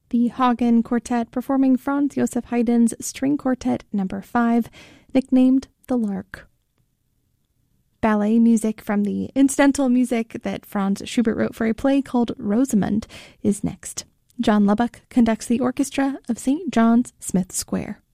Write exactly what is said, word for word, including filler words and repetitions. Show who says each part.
Speaker 1: The Hagen Quartet performing Franz Joseph Haydn's String Quartet Number five, nicknamed The Lark. Ballet music from the incidental music that Franz Schubert wrote for a play called Rosamund is next. John Lubbock conducts the orchestra of Saint John's, Smith Square.